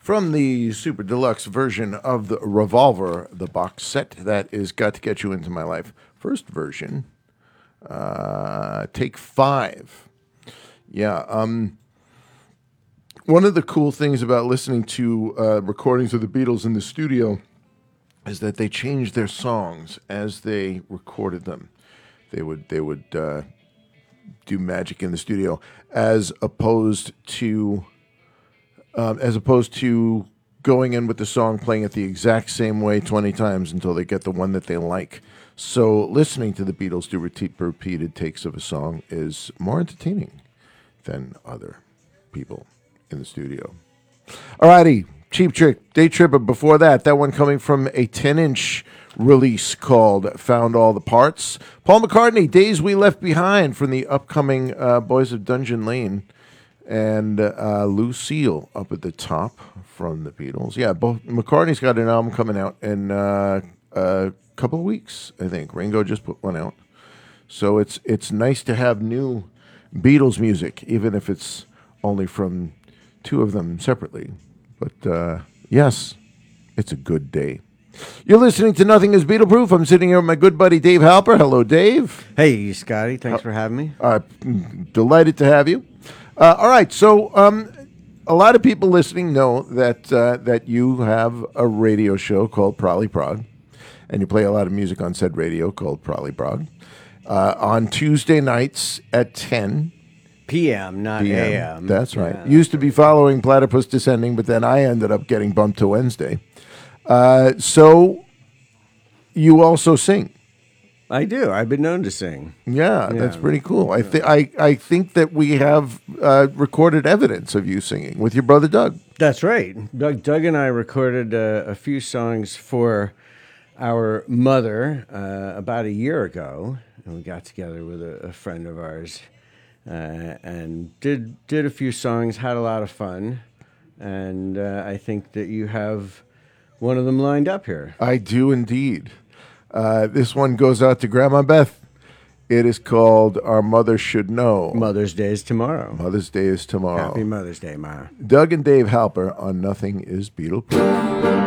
From the super deluxe version of the Revolver, the box set that is Got to Get You Into My Life. First version, take 5. Yeah. One of the cool things about listening to recordings of the Beatles in the studio is that they changed their songs as they recorded them. They would do magic in the studio as opposed to going in with the song, playing it the exact same way 20 times until they get the one that they like. So listening to the Beatles do repeated takes of a song is more entertaining than other people in the studio. Alrighty, Cheap Trick, Day Tripper. Before that one coming from a 10-inch release called Found All the Parts. Paul McCartney, Days We Left Behind from the upcoming Boys of Dungeon Lane. And Lucille up at the top from the Beatles. Yeah, both McCartney's got an album coming out in a couple of weeks, I think. Ringo just put one out. So it's nice to have new Beatles music, even if it's only from 2 of them separately. But yes, it's a good day. You're listening to Nothing is Beatle-Proof. I'm sitting here with my good buddy Dave Halper. Hello, Dave. Hey, Scotty. Thanks for having me. Delighted to have you. All right, so a lot of people listening know that you have a radio show called Probably Prog, and you play a lot of music on said radio called Probably Prog. On Tuesday nights at 10 p.m., not a.m. That's right. Yeah. Used to be following Platypus Descending, but then I ended up getting bumped to Wednesday. So you also sing. I do. I've been known to sing. Yeah, that's pretty cool. I think that we have recorded evidence of you singing with your brother Doug. That's right. Doug and I recorded a few songs for our mother about a year ago, and we got together with a friend of ours and did a few songs, had a lot of fun, and I think that you have one of them lined up here. I do indeed. This one goes out to Grandma Beth. It is called Our Mother Should Know. Mother's Day is tomorrow. Mother's Day is tomorrow. Happy Mother's Day, Ma. Doug and Dave Halper on Nothing is Beatle-Proof.